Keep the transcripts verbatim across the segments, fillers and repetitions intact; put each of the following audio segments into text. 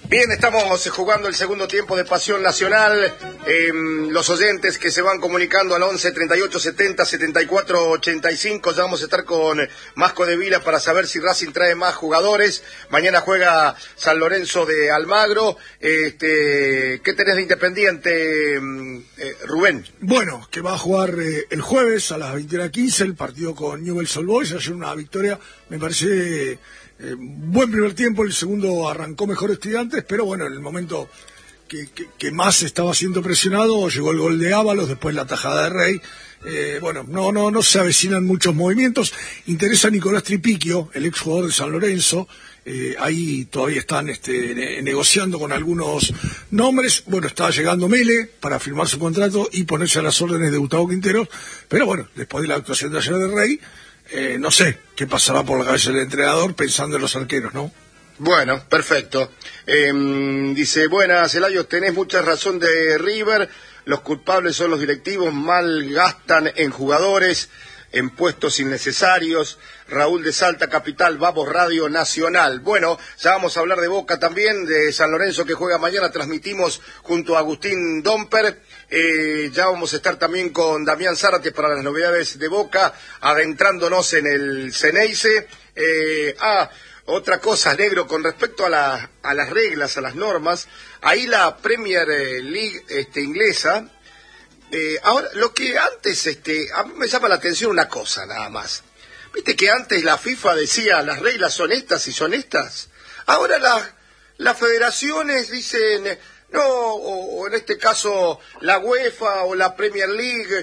Bien, estamos jugando el segundo tiempo de Pasión Nacional. Eh, los oyentes que se van comunicando al once, treinta y ocho, setenta, setenta y cuatro, ochenta y cinco. Ya vamos a estar con Masco de Vila para saber si Racing trae más jugadores. Mañana juega San Lorenzo de Almagro. Este, ¿Qué tenés de Independiente, eh, Rubén? Bueno, que va a jugar eh, el jueves a las veintiuna quince el partido con Newell's Old Boys. Ayer una victoria, me parece... Eh, buen primer tiempo, el segundo arrancó mejor Estudiantes, pero bueno, en el momento que, que, que más estaba siendo presionado, llegó el gol de Ábalos, después la tajada de Rey. Eh, bueno, no, no, no se avecinan muchos movimientos. Interesa a Nicolás Tripiquio, el exjugador de San Lorenzo. Eh, ahí todavía están este, ne- negociando con algunos nombres. Bueno, estaba llegando Mele para firmar su contrato y ponerse a las órdenes de Gustavo Quinteros, pero bueno, después de la actuación de ayer de Rey, Eh, no sé qué pasará por la cabeza del entrenador pensando en los arqueros, ¿no? Bueno, perfecto. Eh, dice, buenas, Elayo, tenés mucha razón de River. Los culpables son los directivos, mal gastan en jugadores, en puestos innecesarios. Raúl de Salta Capital, vamos Radio Nacional. Bueno, ya vamos a hablar de Boca también, de San Lorenzo que juega mañana. Transmitimos junto a Agustín Domper. Eh, ya vamos a estar también con Damián Zárate para las novedades de Boca, adentrándonos en el Ceneice. Eh, ah, otra cosa, Negro, con respecto a, la, a las reglas, a las normas, ahí la Premier League este, inglesa, eh, ahora, lo que antes, este, a mí me llama la atención una cosa nada más. Viste que antes la FIFA decía, las reglas son estas y son estas. Ahora la, las federaciones dicen... No, o, o en este caso la UEFA o la Premier League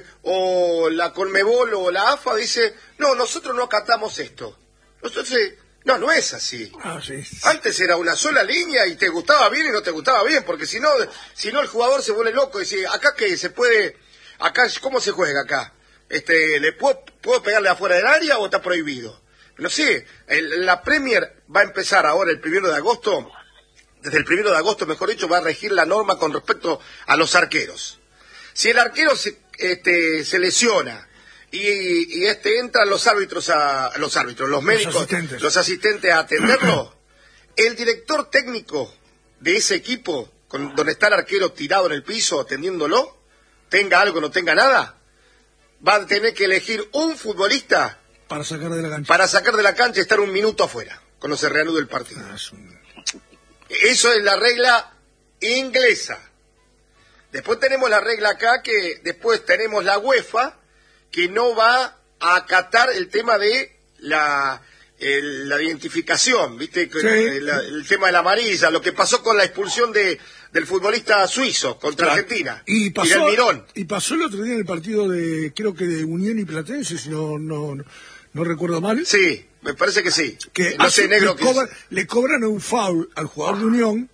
o la Conmebol o la A F A dice, no, nosotros no acatamos esto. Nosotros, no, no es así. Ah, sí. Antes era una sola línea y te gustaba bien y no te gustaba bien, porque si no, si no el jugador se vuelve loco y dice, acá que se puede, acá, ¿cómo se juega acá? Este, ¿le puedo, puedo pegarle afuera del área o está prohibido? No sé, el, la Premier va a empezar ahora el primero de agosto. Desde el primero de agosto, mejor dicho, va a regir la norma con respecto a los arqueros. Si el arquero se, este, se lesiona y, y este entran los árbitros, a los árbitros, los médicos, los asistentes, los asistentes a atenderlo, el director técnico de ese equipo, con, donde está el arquero tirado en el piso atendiéndolo, tenga algo o no tenga nada, va a tener que elegir un futbolista para sacar de la cancha, para sacar de la cancha y estar un minuto afuera, cuando se reanude el partido. Ah, es un... Eso es la regla inglesa. Después tenemos la regla acá, que después tenemos la UEFA, que no va a acatar el tema de la, el, la identificación, ¿viste? Sí. El, el tema de la amarilla, lo que pasó con la expulsión de del futbolista suizo contra claro. Argentina. Y pasó, y del Mirón. Y pasó el otro día en el partido de, creo que de Unión y Platense, si no, no, no, no recuerdo mal. Sí. Me parece que sí. Que no sé, Negro, le, cobra, le cobran un foul al jugador de Unión,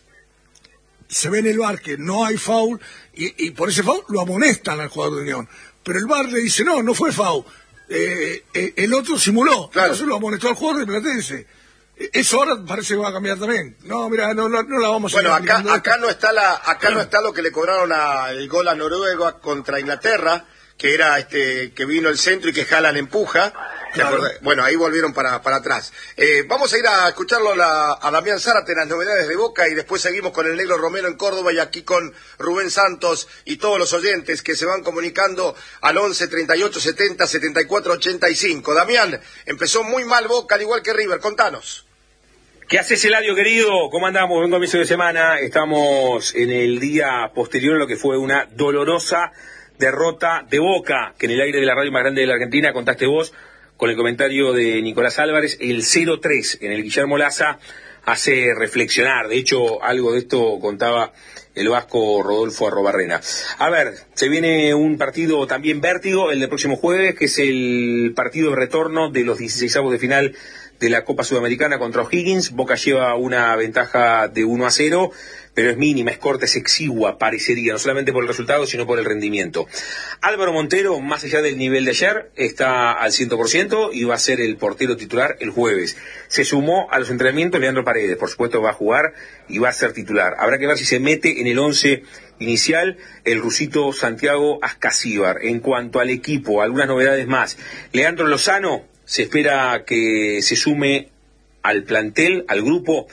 se ve en el V A R que no hay foul, y, y por ese foul lo amonestan al jugador de Unión. Pero el V A R le dice, no, no fue foul. Eh, eh, el otro simuló, claro. Entonces lo amonestó al jugador de Platense. Eso ahora parece que va a cambiar también. No, mira, no, no, no la vamos a Bueno, acá, acá no está la, acá no está lo que le cobraron a, el gol a Noruega contra Inglaterra, que era este, que vino el centro y que Haaland empuja. Claro. Bueno, ahí volvieron para, para atrás. Eh, vamos a ir a escucharlo la, a Damián Zárate en las novedades de Boca y después seguimos con el Negro Romero en Córdoba y aquí con Rubén Santos y todos los oyentes que se van comunicando al once, treinta y ocho, setenta, setenta y cuatro, ochenta y cinco. Damián, empezó muy mal Boca, al igual que River, contanos. ¿Qué haces, Eladio, querido? ¿Cómo andamos? Buen comienzo de semana. Estamos en el día posterior a lo que fue una dolorosa derrota de Boca, que en el aire de la radio más grande de la Argentina contaste vos, con el comentario de Nicolás Álvarez, el cero tres en el Guillermo Laza hace reflexionar. De hecho, algo de esto contaba el vasco Rodolfo Arrobarrena. A ver, se viene un partido también vértigo, el del próximo jueves, que es el partido de retorno de los dieciseisavos de final de la Copa Sudamericana contra O'Higgins. Boca lleva una ventaja de uno a cero, pero es mínima, es corta, es exigua, parecería, no solamente por el resultado, sino por el rendimiento. Álvaro Montero, más allá del nivel de ayer, está al cien por ciento y va a ser el portero titular el jueves. Se sumó a los entrenamientos Leandro Paredes, por supuesto va a jugar y va a ser titular. Habrá que ver si se mete en el once inicial el rusito Santiago Ascasíbar. En cuanto al equipo, algunas novedades más. Leandro Lozano se espera que se sume al plantel, al grupo,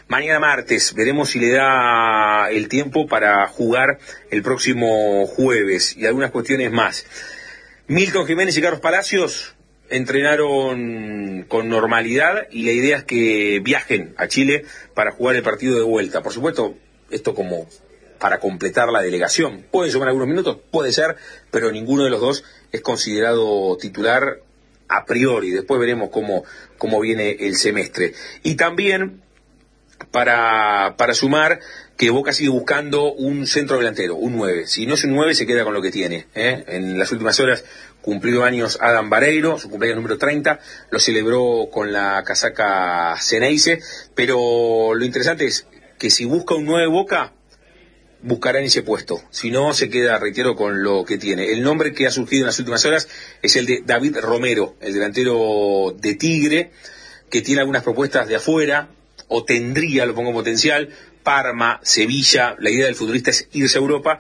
mañana martes. Veremos si le da el tiempo para jugar el próximo jueves y algunas cuestiones más. Milton Jiménez y Carlos Palacios entrenaron con normalidad y la idea es que viajen a Chile para jugar el partido de vuelta. Por supuesto, esto como para completar la delegación. ¿Pueden sumar algunos minutos? Puede ser, pero ninguno de los dos es considerado titular a priori. Después veremos cómo, cómo viene el semestre. Y también para, para sumar que Boca sigue buscando un centro delantero, un nueve. Si no es un nueve, se queda con lo que tiene, ¿eh? En las últimas horas cumplió años Adam Vareiro, su cumpleaños número treinta, lo celebró con la casaca Ceneice, pero lo interesante es que si busca un nueve Boca, buscará en ese puesto. Si no, se queda, reitero, con lo que tiene. El nombre que ha surgido en las últimas horas es el de David Romero, el delantero de Tigre, que tiene algunas propuestas de afuera, o tendría, lo pongo potencial, Parma, Sevilla. La idea del futbolista es irse a Europa,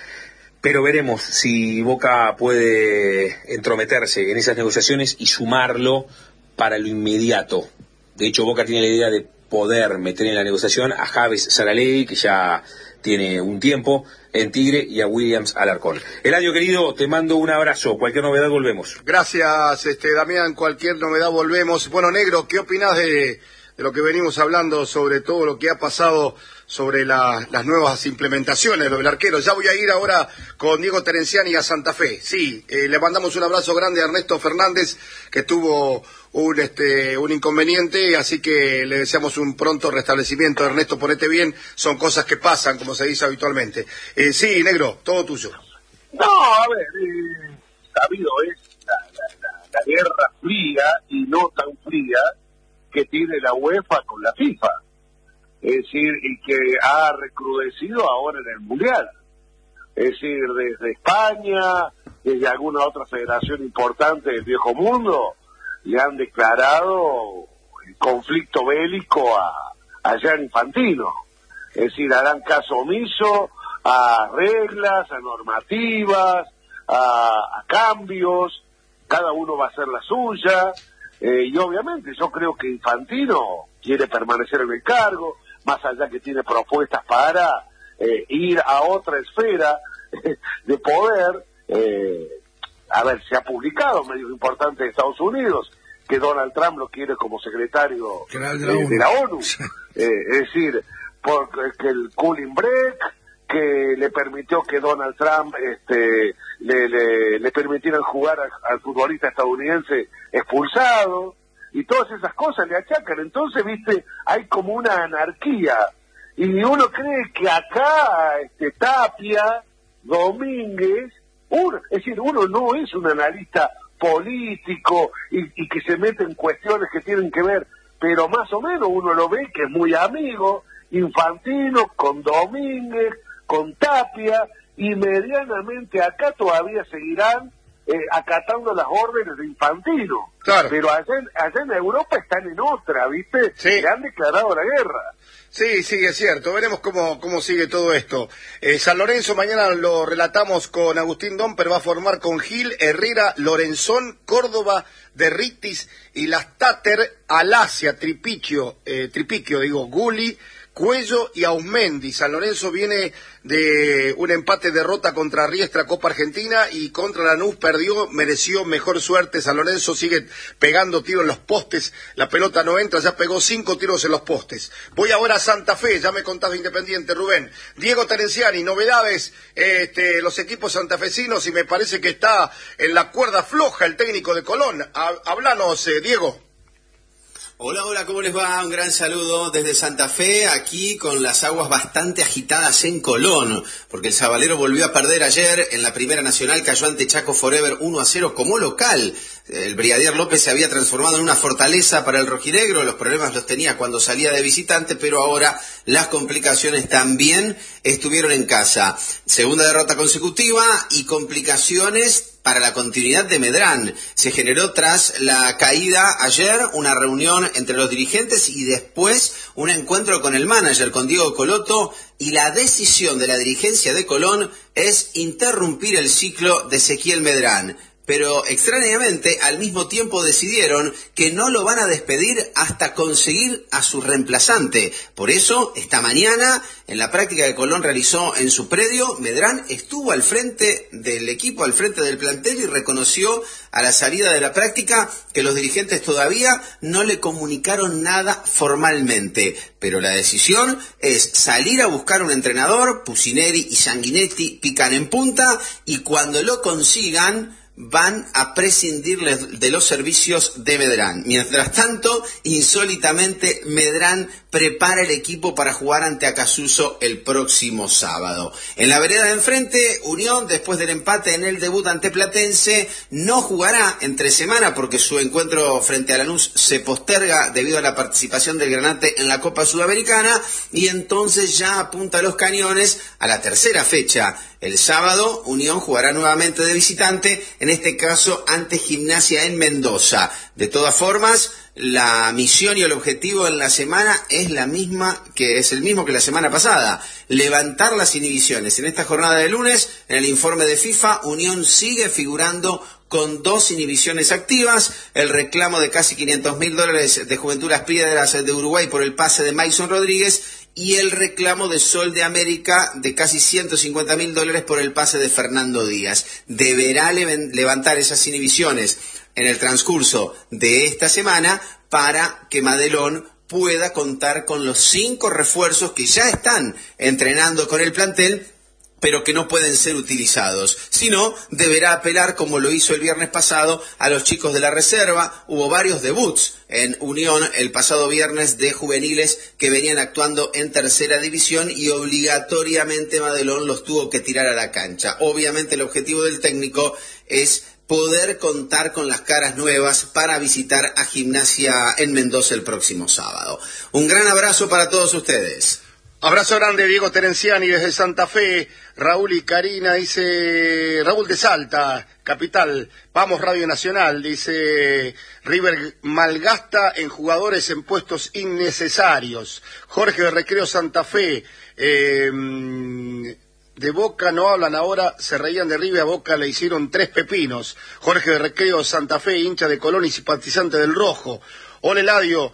pero veremos si Boca puede entrometerse en esas negociaciones y sumarlo para lo inmediato. De hecho, Boca tiene la idea de poder meter en la negociación a Javes Saralegui, que ya tiene un tiempo en Tigre, y a Williams Alarcón. Eladio, querido, te mando un abrazo. Cualquier novedad volvemos. Gracias, este Damián. Cualquier novedad volvemos. Bueno, Negro, ¿qué opinás de, de lo que venimos hablando sobre todo lo que ha pasado sobre la, las nuevas implementaciones del arquero? Ya voy a ir ahora con Diego Terenciani a Santa Fe. Sí, eh, le mandamos un abrazo grande a Ernesto Fernández, que tuvo un este un inconveniente, así que le deseamos un pronto restablecimiento. Ernesto, ponete bien, son cosas que pasan, como se dice habitualmente. Eh, sí, Negro, todo tuyo. No, a ver, eh, sabido es la, la, la, la guerra fría y no tan fría que tiene la UEFA con la FIFA. Es decir, y que ha recrudecido ahora en el Mundial. Es decir, desde España, desde alguna otra federación importante del viejo mundo, le han declarado el conflicto bélico a, a Gianni Infantino. Es decir, harán caso omiso a reglas, a normativas, a, a cambios, cada uno va a hacer la suya, eh, y obviamente yo creo que Infantino quiere permanecer en el cargo, más allá que tiene propuestas para eh, ir a otra esfera de poder. Eh, a ver, se ha publicado en medios importantes de Estados Unidos que Donald Trump lo quiere como secretario de la, eh, de la ONU. Eh, es decir, porque el cooling break, que le permitió que Donald Trump este, le, le, le permitieran jugar a, al futbolista estadounidense expulsado, y todas esas cosas le achacan. Entonces, viste, hay como una anarquía, y uno cree que acá este, Tapia, Domínguez, uno, es decir, uno no es un analista político y, y que se mete en cuestiones que tienen que ver, pero más o menos uno lo ve que es muy amigo Infantino con Domínguez, con Tapia, y medianamente acá todavía seguirán eh, acatando las órdenes de Infantino. Claro. Pero allá en, allá en Europa están en otra, ¿viste? Sí. Le han declarado la guerra. Sí, sí, es cierto. Veremos cómo, cómo sigue todo esto. Eh, San Lorenzo mañana lo relatamos con Agustín Domper, va a formar con Gil, Herrera, Lorenzón, Córdoba, Derritis y las Tater, Alasia, Tripiquio, eh, Tripiquio, digo, Guli, Cuello y Ausmendi. San Lorenzo viene de un empate derrota contra Riestra Copa Argentina, y contra Lanús perdió, mereció mejor suerte. San Lorenzo sigue pegando tiros en los postes, la pelota no entra, ya pegó cinco tiros en los postes. Voy ahora a Santa Fe, ya me contás de Independiente, Rubén. Diego Terenciani, novedades, este, los equipos santafesinos, y me parece que está en la cuerda floja el técnico de Colón. Háblanos, eh, Diego. Hola, hola, ¿cómo les va? Un gran saludo desde Santa Fe, aquí con las aguas bastante agitadas en Colón, porque el Sabalero volvió a perder ayer en la Primera Nacional, cayó ante Chaco Forever uno a cero como local. El Brigadier López se había transformado en una fortaleza para el rojinegro, los problemas los tenía cuando salía de visitante, pero ahora las complicaciones también estuvieron en casa. Segunda derrota consecutiva y complicaciones para la continuidad de Medrán. Se generó tras la caída ayer una reunión entre los dirigentes y después un encuentro con el manager, con Diego Coloto, y la decisión de la dirigencia de Colón es interrumpir el ciclo de Ezequiel Medrán. pero extrañamente al mismo tiempo decidieron que no lo van a despedir hasta conseguir a su reemplazante. Por eso, esta mañana, en la práctica que Colón realizó en su predio, Medrán estuvo al frente del equipo, al frente del plantel, y reconoció a la salida de la práctica que los dirigentes todavía no le comunicaron nada formalmente, pero la decisión es salir a buscar un entrenador. Pusineri y Sanguinetti pican en punta, y cuando lo consigan van a prescindir de los servicios de Medrán. Mientras tanto, insólitamente, Medrán prepara el equipo para jugar ante Acassuso el próximo sábado. En la vereda de enfrente, Unión, después del empate en el debut ante Platense, no jugará entre semana porque su encuentro frente a Lanús se posterga debido a la participación del Granate en la Copa Sudamericana, y entonces ya apunta los cañones a la tercera fecha. El sábado, Unión jugará nuevamente de visitante, en este caso ante Gimnasia en Mendoza. De todas formas, la misión y el objetivo en la semana es la misma, que es el mismo que la semana pasada: levantar las inhibiciones. En esta jornada de lunes, en el informe de FIFA, Unión sigue figurando con dos inhibiciones activas: el reclamo de casi quinientos mil dólares de Juventud Las Piedras de Uruguay por el pase de Mason Rodríguez, y el reclamo de Sol de América de casi ciento cincuenta mil dólares por el pase de Fernando Díaz. Deberá le- levantar esas inhibiciones en el transcurso de esta semana para que Madelón pueda contar con los cinco refuerzos que ya están entrenando con el plantel, pero que no pueden ser utilizados. Si no, deberá apelar, como lo hizo el viernes pasado, a los chicos de la reserva. Hubo varios debuts en Unión el pasado viernes de juveniles que venían actuando en tercera división, y obligatoriamente Madelón los tuvo que tirar a la cancha. Obviamente el objetivo del técnico es poder contar con las caras nuevas para visitar a Gimnasia en Mendoza el próximo sábado. Un gran abrazo para todos ustedes. Abrazo grande, Diego Terenciani desde Santa Fe. Raúl y Karina, dice Raúl de Salta, capital. Vamos, Radio Nacional, dice River malgasta en jugadores en puestos innecesarios. Jorge de Recreo Santa Fe. Eh, de Boca no hablan ahora, se reían de River, a Boca le hicieron tres pepinos. Jorge de Recreo Santa Fe, hincha de Colón y simpatizante del Rojo. Hola Eladio,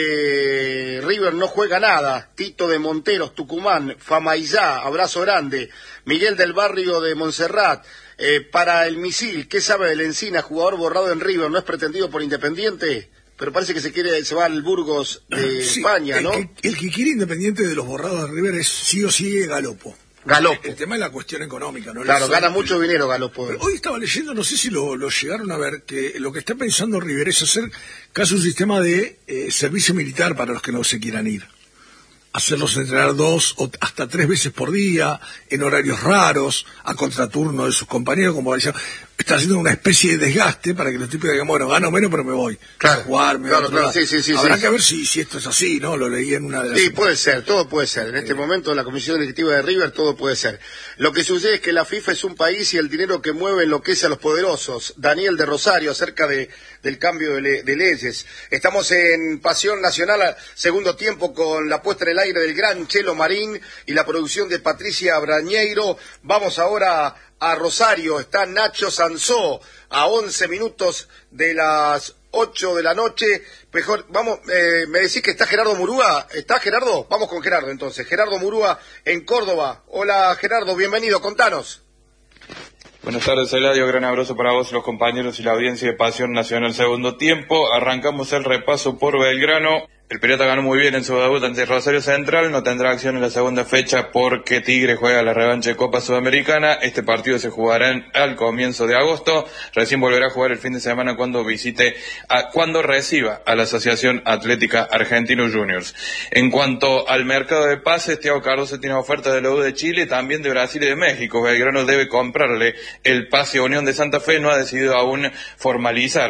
eh, River no juega nada. Tito de Monteros, Tucumán, Famaillá, abrazo grande. Miguel del Barrio de Montserrat, eh, para el misil, ¿qué sabe del Encina, jugador borrado en River, no es pretendido por Independiente? Pero parece que se quiere, se va al Burgos de sí, España, ¿no? El que, el que quiere Independiente de los borrados de River es sí o sí Galopo. Galopo. El tema es la cuestión económica, ¿no? Claro, gana mucho dinero Galopo. Pero hoy estaba leyendo, no sé si lo, lo llegaron a ver, que lo que está pensando River es hacer casi un sistema de eh, servicio militar para los que no se quieran ir. Hacerlos entrenar dos o hasta tres veces por día, en horarios raros, a contraturno de sus compañeros, como decía. Está haciendo una especie de desgaste para que los tipos digan, bueno, gano menos, pero me voy. Claro, a jugar, me claro, voy a claro, sí, sí, sí. Habrá sí. que ver si, si esto es así, ¿no? Lo leí en una de las... Sí, puede ser, todo puede ser. En este eh. momento, en la Comisión Directiva de River, todo puede ser. Lo que sucede es que la FIFA es un país y el dinero que mueve enloquece a los poderosos. Daniel de Rosario, acerca de, del cambio de, le, de leyes. Estamos en Pasión Nacional, segundo tiempo, con la puesta en el aire del gran Chelo Marín y la producción de Patricia Brañeiro. Vamos ahora a Rosario, está Nacho Sansó, a once minutos de las ocho de la noche. Mejor, vamos, eh, me decís que está Gerardo Murúa. ¿Está Gerardo? Vamos con Gerardo entonces. Gerardo Murúa en Córdoba. Hola Gerardo, bienvenido, contanos. Buenas tardes, Eladio, gran abrazo para vos, los compañeros y la audiencia de Pasión Nacional segundo tiempo. Arrancamos el repaso por Belgrano. El Pirata ganó muy bien en su debut ante Rosario Central, no tendrá acción en la segunda fecha porque Tigre juega la revancha de Copa Sudamericana. Este partido se jugará en, al comienzo de agosto, recién volverá a jugar el fin de semana cuando visite, a, cuando reciba a la Asociación Atlética Argentino Juniors. En cuanto al mercado de pases, Thiago Cardoso tiene oferta de la U de Chile, también de Brasil y de México. Belgrano debe comprarle el pase a Unión de Santa Fe, no ha decidido aún formalizar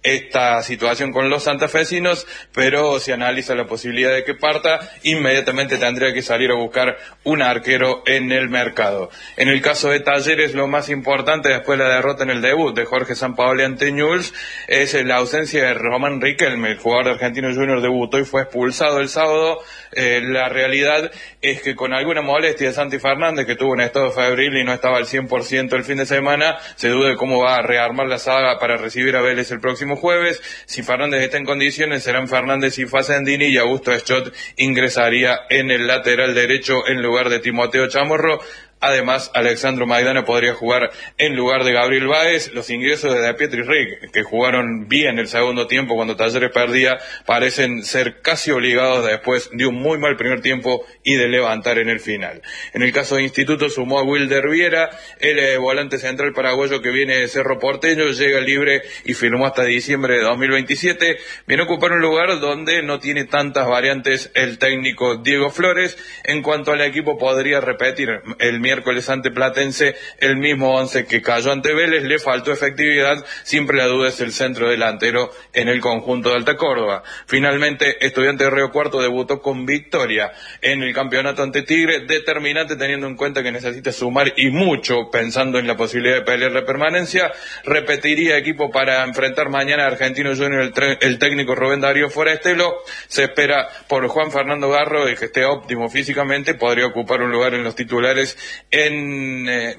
esta situación con los santafesinos, pero si analiza la posibilidad de que parta, inmediatamente tendría que salir a buscar un arquero en el mercado. En el caso de Talleres, lo más importante después de la derrota en el debut de Jorge Sampaoli ante Newell's es la ausencia de Román Riquelme. El jugador de Argentinos Juniors debutó y fue expulsado el sábado. Eh, la realidad es que con alguna molestia de Santi Fernández, que tuvo un estado febril y no estaba al cien por ciento el fin de semana, se duda de cómo va a rearmar la saga para recibir a Vélez el próximo jueves. Si Fernández está en condiciones, serán Fernández y Facendini, y Augusto Schott ingresaría en el lateral derecho en lugar de Timoteo Chamorro. Además, Alexandro Maidana podría jugar en lugar de Gabriel Báez. Los ingresos de De Pietri y Rick, que jugaron bien el segundo tiempo cuando Talleres perdía, parecen ser casi obligados después de un muy mal primer tiempo y de levantar en el final. En el caso de Instituto, sumó a Wilder Viera, el eh, volante central paraguayo que viene de Cerro Porteño, llega libre y firmó hasta diciembre de dos mil veintisiete. Viene a ocupar un lugar donde no tiene tantas variantes el técnico Diego Flores. En cuanto al equipo, podría repetir el miércoles ante Platense el mismo once que cayó ante Vélez. Le faltó efectividad, siempre la duda es el centro delantero en el conjunto de Alta Córdoba. Finalmente, Estudiantes de Río Cuarto debutó con victoria en el campeonato ante Tigre, determinante teniendo en cuenta que necesita sumar y mucho, pensando en la posibilidad de pelear la permanencia. Repetiría equipo para enfrentar mañana a Argentinos Juniors el, tre- el técnico Rubén Darío Forestelo. Se espera por Juan Fernando Garro, el que esté óptimo físicamente, podría ocupar un lugar en los titulares en eh,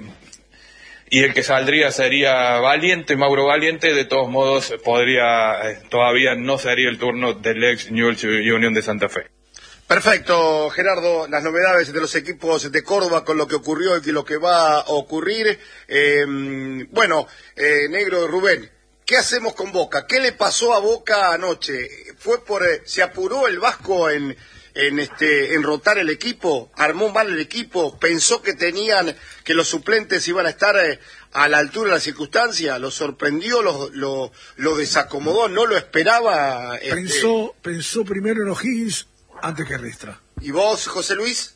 y el que saldría sería Valiente, Mauro Valiente. De todos modos, podría eh, todavía no sería el turno del ex Newell's y Unión de Santa Fe. Perfecto, Gerardo, las novedades de los equipos de Córdoba con lo que ocurrió y lo que va a ocurrir. Eh, bueno, eh, Negro, Rubén, ¿qué hacemos con Boca? ¿Qué le pasó a Boca anoche? ¿Fue por eh, se apuró el Vasco en en este en rotar el equipo, armó mal el equipo, pensó que tenían que los suplentes iban a estar eh, a la altura de la circunstancia, lo sorprendió, lo lo, lo desacomodó, no lo esperaba? Este... Pensó pensó primero en O'Higgins antes que Ristra. ¿Y vos, José Luis?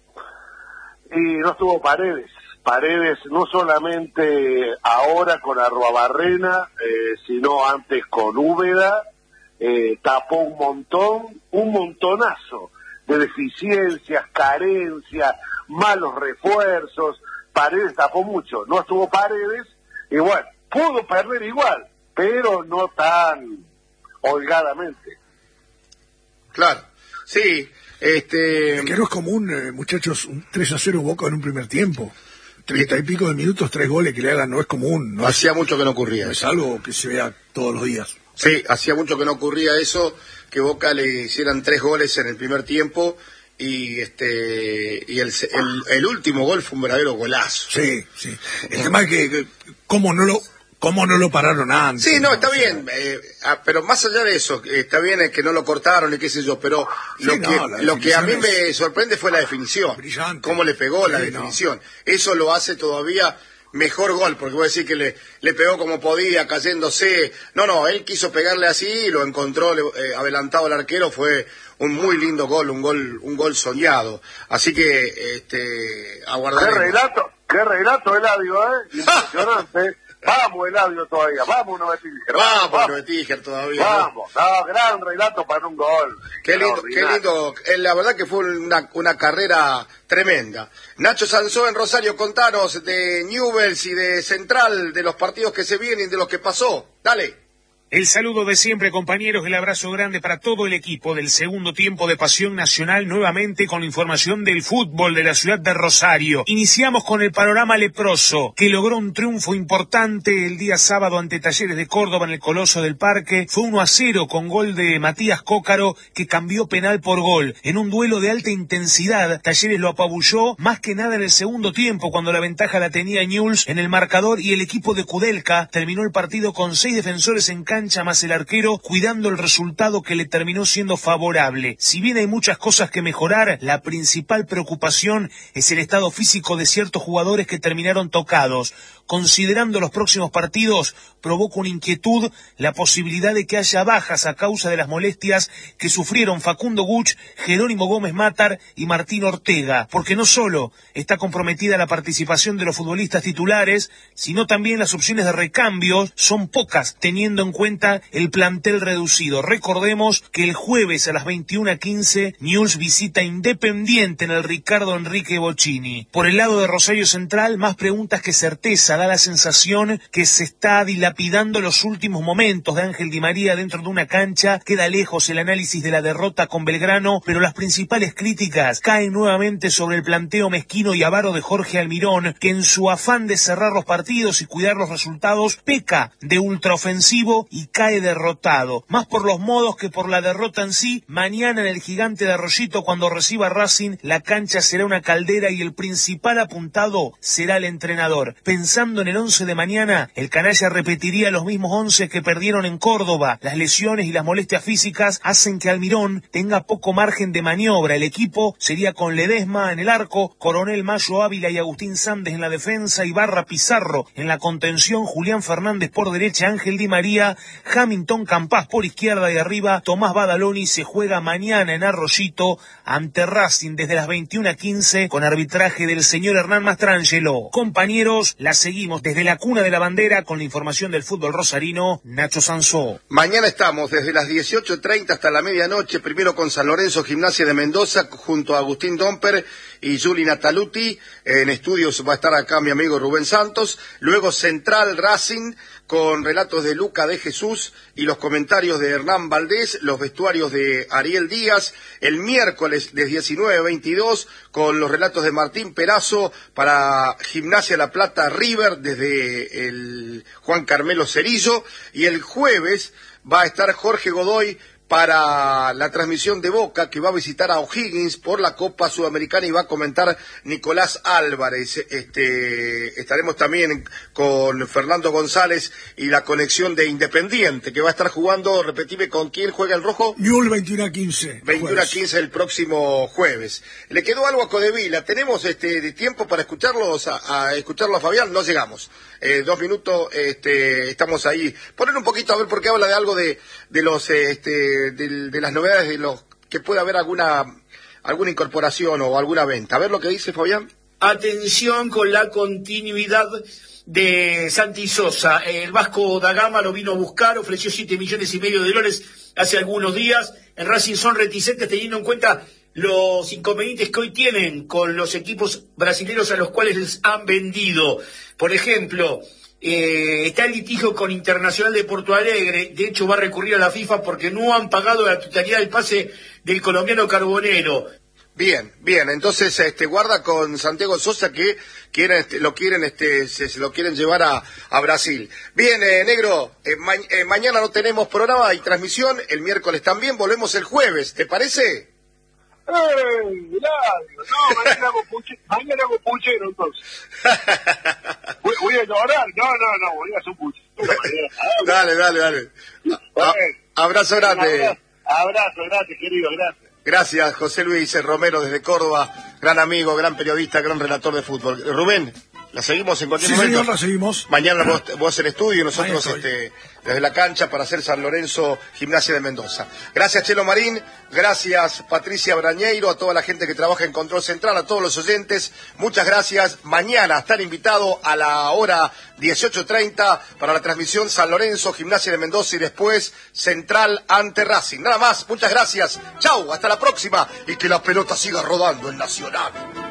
Y no estuvo Paredes. Paredes no solamente ahora con Arruabarrena, eh, sino antes con Úbeda, eh, tapó un montón, un montonazo de deficiencias, carencias, malos refuerzos. Paredes tapó mucho, no estuvo Paredes, y bueno, pudo perder igual, pero no tan holgadamente. Claro, sí. Este... Es que no es común, eh, muchachos, un tres a cero Boca en un primer tiempo. Treinta y pico de minutos, tres goles que le hagan, no es común. No hacía es, mucho que no ocurría. No es algo que se vea todos los días. Sí, hacía mucho que no ocurría eso, que Boca le hicieran tres goles en el primer tiempo y este y el, el, el último gol fue un verdadero golazo. Sí, sí. El tema es que, que cómo no lo cómo no lo pararon antes. Sí, no, ¿no? está O sea, bien, eh, ah, pero más allá de eso, eh, está bien que no lo cortaron y qué sé yo, pero sí, lo, no, que, lo que a mí es... me sorprende fue la definición. Brillante. Cómo le pegó sí, la definición. No. Eso lo hace todavía mejor gol, porque voy a decir que le, le pegó como podía, cayéndose. No, no, él quiso pegarle así, lo encontró eh, adelantado el arquero, fue un muy lindo gol, un gol un gol soñado. Así que este aguardaremos. Qué relato, qué relato, Eladio, ¿eh? Impresionante. Vamos, Eladio, todavía. Vamos, no Tíger. Vamos, vamos. no Tíger todavía. Vamos, no, no, gran relato para un gol. Qué lindo, qué lindo. La verdad que fue una, una carrera tremenda. Nacho Sansó en Rosario, contanos de Newell's y de Central, de los partidos que se vienen, de los que pasó. Dale. El saludo de siempre, compañeros, el abrazo grande para todo el equipo del segundo tiempo de Pasión Nacional, nuevamente con la información del fútbol de la ciudad de Rosario. Iniciamos con el panorama leproso, que logró un triunfo importante el día sábado ante Talleres de Córdoba en el Coloso del Parque. Fue uno a cero con gol de Matías Cócaro, que cambió penal por gol. En un duelo de alta intensidad, Talleres lo apabulló, más que nada en el segundo tiempo, cuando la ventaja la tenía Newell's en el marcador, y el equipo de Kudelka terminó el partido con seis defensores en cancha más el arquero, cuidando el resultado que le terminó siendo favorable. Si bien hay muchas cosas que mejorar, la principal preocupación es el estado físico de ciertos jugadores que terminaron tocados. considerando los próximos partidos, provoca una inquietud la posibilidad de que haya bajas a causa de las molestias que sufrieron Facundo Guch, Jerónimo Gómez Matar y Martín Ortega, porque no solo está comprometida la participación de los futbolistas titulares, sino también las opciones de recambio son pocas, teniendo en cuenta el plantel reducido. Recordemos que el jueves a las veintiuna quince, Newell's visita Independiente en el Ricardo Enrique Bocchini. Por el lado de Rosario Central, más preguntas que certeza, da la sensación que se está dilapidando los últimos momentos de Ángel Di María dentro de una cancha, queda lejos el análisis de la derrota con Belgrano, pero las principales críticas caen nuevamente sobre el planteo mezquino y avaro de Jorge Almirón, que en su afán de cerrar los partidos y cuidar los resultados, peca de ultraofensivo y cae derrotado, más por los modos que por la derrota en sí. Mañana en el Gigante de Arroyito, cuando reciba Racing, la cancha será una caldera y el principal apuntado será el entrenador. Pensando en el once de mañana, el canalla repetiría los mismos once que perdieron en Córdoba. Las lesiones y las molestias físicas hacen que Almirón tenga poco margen de maniobra. El equipo sería con Ledesma en el arco, Coronel Mayo Ávila y Agustín Sández en la defensa, Ibarra Pizarro en la contención, Julián Fernández por derecha, Ángel Di María, Hamilton Campás por izquierda y arriba Tomás Badaloni. Se juega mañana en Arroyito ante Racing desde las veintiuna quince con arbitraje del señor Hernán Mastrangelo. Compañeros, la seguimos desde la cuna de la bandera con la información del fútbol rosarino, Nacho Sansó. Mañana estamos desde las dieciocho treinta hasta la medianoche, primero con San Lorenzo Gimnasia de Mendoza junto a Agustín Domper y Juli Nataluti. En estudios va a estar acá mi amigo Rubén Santos. Luego Central Racing con relatos de Luca de Jesús y los comentarios de Hernán Valdés, los vestuarios de Ariel Díaz. El miércoles de diecinueve a veintidós con los relatos de Martín Perazo para Gimnasia La Plata River desde el Juan Carmelo Cerillo. Y el jueves va a estar Jorge Godoy para la transmisión de Boca, que va a visitar a O'Higgins por la Copa Sudamericana y va a comentar Nicolás Álvarez. Este, estaremos también con Fernando González y la conexión de Independiente, que va a estar jugando, repetime, ¿con quién juega el rojo? Newell's veintiuna quince. veintiuna quince el próximo jueves. ¿Le quedó algo a Codevila? ¿Tenemos este de tiempo para escucharlos a, a escucharlo a Fabián? No llegamos. Eh, dos minutos, este, estamos ahí. Poner un poquito a ver porque habla de algo de, de los, este, de, de las novedades de los que puede haber alguna, alguna incorporación o alguna venta. A ver lo que dice Fabián. Atención con la continuidad de Santi Sosa. El Vasco da Gama lo vino a buscar, ofreció siete millones y medio de dólares hace algunos días. En Racing son reticentes teniendo en cuenta los inconvenientes que hoy tienen con los equipos brasileños a los cuales les han vendido. Por ejemplo, eh, está el litigio con Internacional de Porto Alegre, de hecho va a recurrir a la FIFA porque no han pagado la totalidad del pase del colombiano Carbonero. Bien, bien, entonces este guarda con Santiago Sosa que quieren este, lo quieren este se, se lo quieren llevar a, a Brasil. Bien, eh, negro, eh, ma eh, mañana no tenemos programa y transmisión, el miércoles también, volvemos el jueves, ¿te parece? ¡Eh! No, mañana hago, puche, mañana hago puchero, entonces. Voy, voy a llorar. No, no, no, voy a hacer un puchero. Dale, dale, dale. A, abrazo grande. Abrazo, abrazo, gracias, querido, gracias. Gracias, José Luis Romero desde Córdoba, gran amigo, gran periodista, gran relator de fútbol. Rubén, ¿la seguimos en cualquier sí, momento? Sí, señor, la seguimos. Mañana vos, vos en estudio y nosotros este, desde la cancha para hacer San Lorenzo Gimnasia de Mendoza. Gracias, Chelo Marín, gracias, Patricia Brañeiro, a toda la gente que trabaja en Control Central, a todos los oyentes, muchas gracias. Mañana están invitados a la hora dieciocho treinta para la transmisión San Lorenzo Gimnasia de Mendoza y después Central ante Racing. Nada más, muchas gracias. Chau, hasta la próxima y que la pelota siga rodando en Nacional.